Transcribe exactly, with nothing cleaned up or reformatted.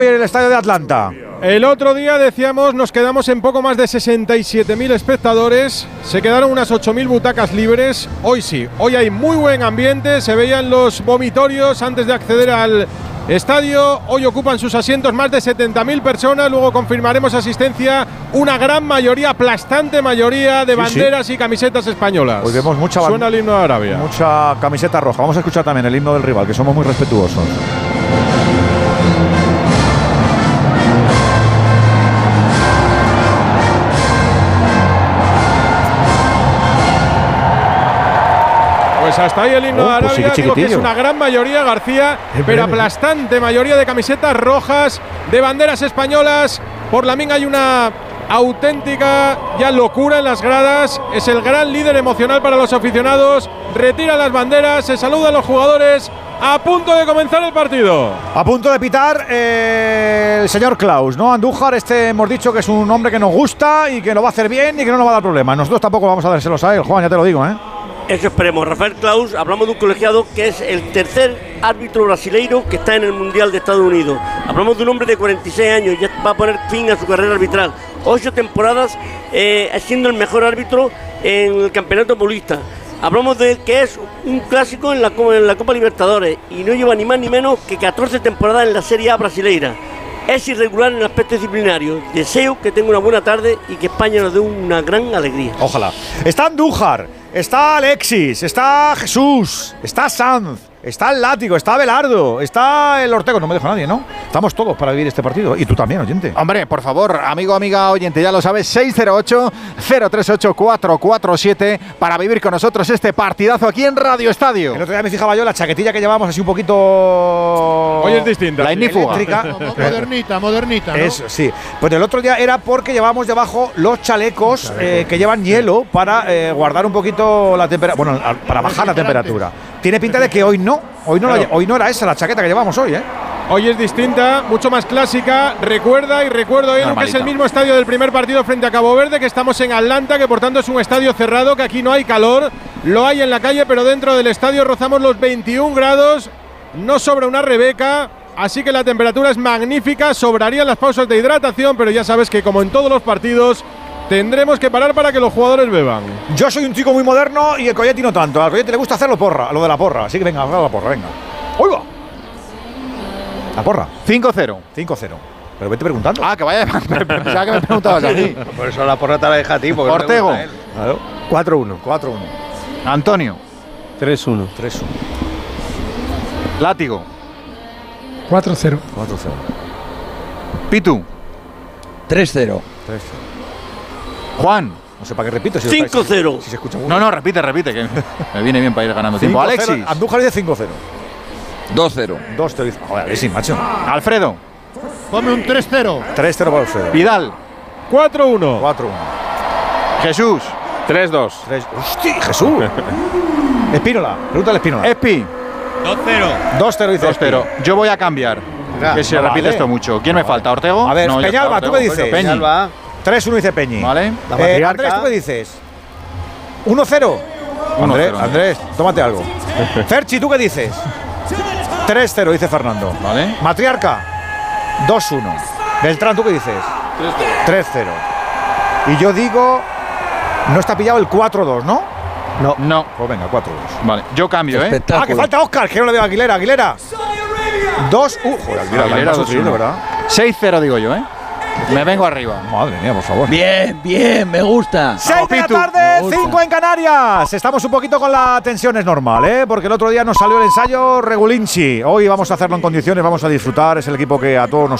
en el estadio de Atlanta. El otro día decíamos nos quedamos en poco más de sesenta y siete mil espectadores, se quedaron unas ocho mil butacas libres. Hoy sí, hoy hay muy buen ambiente, se veían los vomitorios antes de acceder al estadio. Hoy ocupan sus asientos más de setenta mil personas, luego confirmaremos asistencia, una gran mayoría, aplastante mayoría de sí, banderas sí. y camisetas españolas. Hoy vemos mucha Suena el himno de Arabia. Mucha camiseta roja. Vamos a escuchar también el himno del rival, que somos muy respetuosos. Pues hasta ahí el himno oh, de Arabia, pues sí, digo que es una gran mayoría, García, pero aplastante mayoría de camisetas rojas, de banderas españolas. Por la minga hay una auténtica ya locura en las gradas, es el gran líder emocional para los aficionados, retira las banderas, se saluda a los jugadores, a punto de comenzar el partido. A punto de pitar eh, el señor Klaus, ¿no? Andújar, este hemos dicho que es un hombre que nos gusta y que lo va a hacer bien y que no nos va a dar problemas. Nosotros tampoco vamos a dárselos a él, Juan, ya te lo digo, ¿eh? Eso esperemos. Rafael Klaus, hablamos de un colegiado que es el tercer árbitro brasileiro que está en el Mundial de Estados Unidos. Hablamos de un hombre de cuarenta y seis años, ya va a poner fin a su carrera arbitral. Ocho temporadas eh, siendo el mejor árbitro en el Campeonato Paulista. Hablamos de que es un clásico en la, en la Copa Libertadores y no lleva ni más ni menos que catorce temporadas en la Serie A brasileira. Es irregular en el aspecto disciplinario. Deseo que tenga una buena tarde y que España nos dé una gran alegría. Ojalá. Está Andújar, está Alexis, está Jesús, está Sanz, está el Látigo, está Abelardo, está el Ortego. No me deja nadie, ¿no? Estamos todos para vivir este partido. Y tú también, oyente. Hombre, por favor, amigo, amiga, oyente, ya lo sabes, seis cero ocho, cero tres ocho, cuatro cuatro siete para vivir con nosotros este partidazo aquí en Radio Estadio. El otro día me fijaba yo la chaquetilla que llevábamos así un poquito... Hoy es distinta. La ignífuga. Modernita, modernita, ¿no? Eso, sí. Pues el otro día era porque llevábamos debajo los chalecos eh, que llevan hielo para eh, guardar un poquito la temperatura, bueno, para bajar la temperatura. Tiene pinta de que hoy no, hoy no, claro. la, hoy no era esa la chaqueta que llevamos hoy, ¿eh? Hoy es distinta, mucho más clásica. Recuerda y recuerdo, Edu, que es el mismo estadio del primer partido frente a Cabo Verde, que estamos en Atlanta, que por tanto es un estadio cerrado, que aquí no hay calor, lo hay en la calle, pero dentro del estadio rozamos los veintiún grados, no sobra una rebeca, así que la temperatura es magnífica, sobrarían las pausas de hidratación, pero ya sabes que como en todos los partidos, tendremos que parar para que los jugadores beban. Yo soy un chico muy moderno y el Coyetti no tanto. Al Coyetti le gusta hacerlo porra, lo de la porra. Así que venga, haga la porra, venga. ¡Oiga! La porra. cinco cero. cinco cero. Pero vete preguntando. Ah, que vaya. Pensaba que me preguntabas a mí. Por eso la porra te la deja a ti. Ortego. Claro. cuatro uno. cuatro uno. Antonio. tres uno. tres uno. Látigo. cuatro cero. cuatro cero. Pitu. tres cero. tres cero. Juan. No sé para qué repito. Si cinco cero. Si se escucha muy No, no, repite, repite, que me viene bien para ir ganando tiempo. Alexis. Andújar dice cinco cero. dos cero. dos cero. Joder, Alexis, macho. Alfredo. Ponme un tres cero. tres cero para Alfredo. Vidal. cuatro uno. cuatro uno. Jesús. tres dos. ¡Hostia, Jesús! Espínola. Pregúntale a Espínola. Espi. dos cero. dos cero dice dos cero. Yo voy a cambiar. Ya, que se no repite vale. esto mucho. ¿Quién me falta? ¿Ortego? A ver, no, Peñalba, ¿tú qué dices? Peñi. Peñalba. tres uno dice Peñi. Vale. La Eh, matriarca. Andrés, ¿tú qué dices? uno cero. uno Andrés, cero. Andrés, tómate algo. Ferchi, ¿tú qué dices? tres cero dice Fernando. Vale. Matriarca, dos uno. Beltrán, ¿tú qué dices? tres cero. Y yo digo, no está pillado el cuatro dos, ¿no? No. No. Pues venga, cuatro dos. Vale. Yo cambio, ¿eh? Ah, que falta Óscar, que no le veo a Aguilera. Aguilera. dos uno. Uh, joder, Aguilera, Aguilera, la hemos sufrido, ¿verdad? seis cero digo yo, ¿eh? Me vengo arriba. Madre mía, por favor. Bien, bien, me gusta. seis de la tarde, cinco en Canarias. Estamos un poquito con la tensión, es normal, ¿eh? Porque el otro día nos salió el ensayo Regulinchi. Hoy vamos a hacerlo en condiciones, vamos a disfrutar. Es el equipo que a todos nos